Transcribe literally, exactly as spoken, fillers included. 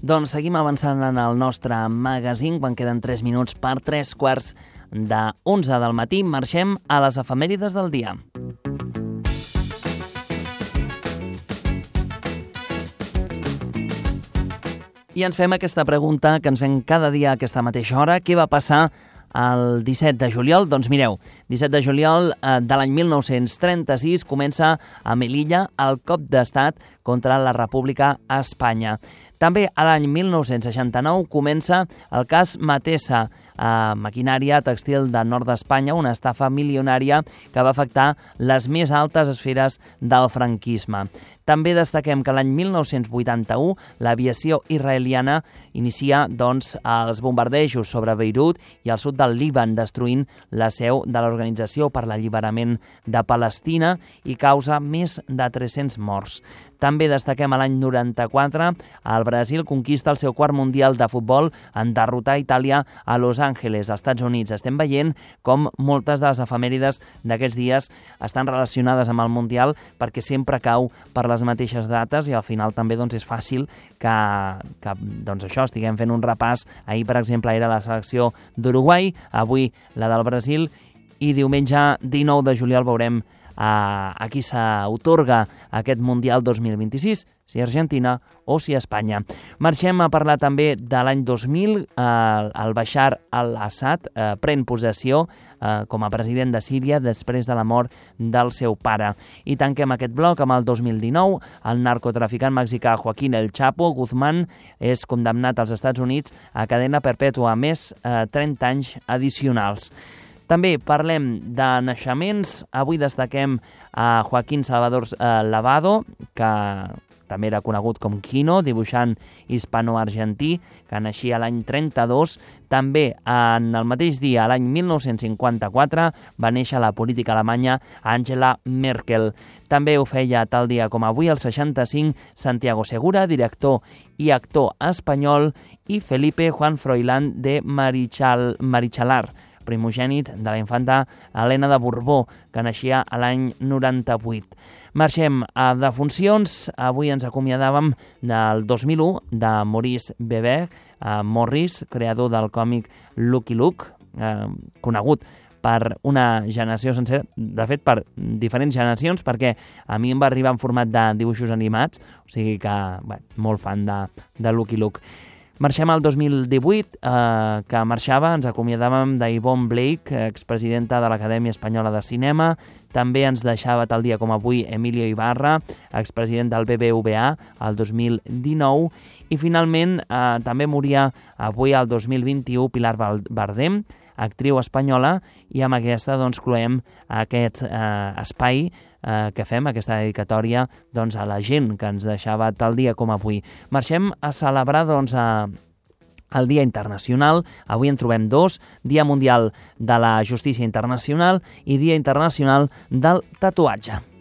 Doncs seguim avançant en el nostre magazín quan queden tres minuts per tres quarts de onze del matí. Marxem a les efemèrides del dia. I ens fem aquesta pregunta que ens fem cada dia a aquesta mateixa hora. Què va passar el disset de juliol? Doncs mireu, disset de juliol eh, de l'any mil nou-cents trenta-sis comença a Melilla el cop d'estat contra la República Espanya. També a l'any mil nou-cents seixanta-nou comença el cas Matesa, eh, maquinària tèxtil del nord d'Espanya, una estafa milionària que va afectar les més altes esferes del franquisme. També destaquem que l'any mil nou-cents vuitanta-u l'aviació israeliana inicia doncs, els bombardejos sobre Beirut i al sud del Líban, destruint la seu de l'Organització per l'Alliberament de Palestina i causa més de tres-cents morts. També destaquem a l'any noranta-quatre, el Brasil conquista el seu quart mundial de futbol en derrotar Itàlia a Los Angeles, als Estats Units. Estem veient com moltes de les efemèrides d'aquests dies estan relacionades amb el Mundial perquè sempre cau per les mateixes dates i al final també doncs, és fàcil que, que doncs, això estiguem fent un repàs. Ahir, per exemple, era la selecció d'Uruguai, avui la del Brasil i diumenge dinou de juliol veurem a, a qui s'atorga aquest Mundial dos mil vint-i-sis, si Argentina o si Espanya. Marxem a parlar també de l'any dos mil. Eh, el Bashar al-Assad eh, pren possessió eh, com a president de Síria després de la mort del seu pare. I tanquem aquest bloc amb el dos mil dinou. El narcotraficant mexicà Joaquín El Chapo Guzmán és condemnat als Estats Units a cadena perpètua més eh, trenta anys addicionals. També parlem de naixements. Avui destaquem a Joaquín Salvador eh, Lavado, que també era conegut com Quino, dibuixant hispano-argentí, que naixia l'any trenta-dos. També en el mateix dia, l'any mil nou-cents cinquanta-quatre, va néixer la política alemanya Angela Merkel. També ho feia tal dia com avui, el seixanta-cinc, Santiago Segura, director i actor espanyol, i Felipe Juan Froilán de Marichal, Marichalar, primogènit de la infanta Helena de Borbó, que naixia a l'any noranta-vuit. Marxem a defuncions. Avui ens acomiadàvem del dos mil u de Maurice Beber, eh, Morris, creador del còmic Lucky Luke, eh, conegut per una generació sencera, de fet per diferents generacions, perquè a mi em va arribar en format de dibuixos animats, o sigui que, bé, molt fan de, de Lucky Luke. Marxem al dos mil divuit, eh, que marxava, ens acomiadàvem d'Yvonne Blake, expresidenta de l'Acadèmia Espanyola de Cinema. També ens deixava tal dia com avui Emilio Ibarra, expresident del B B V A, el dos mil dinou. I finalment eh, també moria avui, el dos mil vint-i-u, Pilar Bardem, actriu espanyola, i amb aquesta doncs, cloem aquest eh, espai eh, que fem, aquesta dedicatòria doncs, a la gent que ens deixava tal dia com avui. Marxem a celebrar doncs, a el Dia Internacional. Avui en trobem dos: Dia Mundial de la Justícia Internacional i Dia Internacional del Tatuatge.